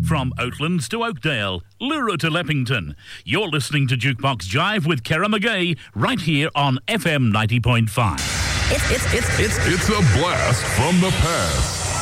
From Oatlands to Oakdale, Lura to Leppington, you're listening to Jukebox Jive with Kara McGay right here on FM 90.5. It's a blast from the past.